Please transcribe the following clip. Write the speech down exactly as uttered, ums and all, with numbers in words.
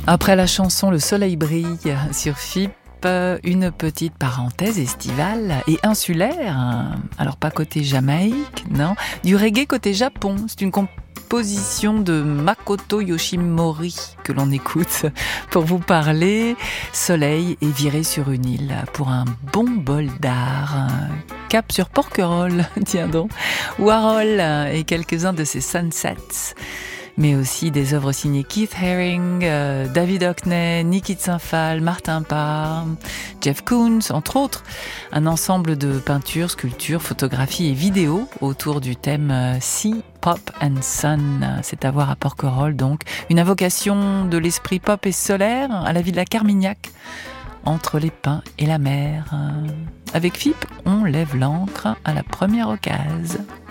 Après la chanson Le soleil brille sur F I P, une petite parenthèse estivale et insulaire. Alors pas côté Jamaïque, non. Du reggae côté Japon. C'est une composition de Makoto Yoshimori que l'on écoute pour vous parler. Soleil et viré sur une île pour un bon bol d'art. Cap sur Porquerolles, tiens donc. Warhol et quelques-uns de ses sunsets. Mais aussi des œuvres signées Keith Haring, euh, David Hockney, Niki Saint-Phal, Martin Parr, Jeff Koons, entre autres. Un ensemble de peintures, sculptures, photographies et vidéos autour du thème euh, Sea, Pop and Sun. C'est à voir à Porquerolles donc. Une invocation de l'esprit pop et solaire à la ville de la Carmignac, entre les pins et la mer. Avec F I P, on lève l'ancre à la première occasion.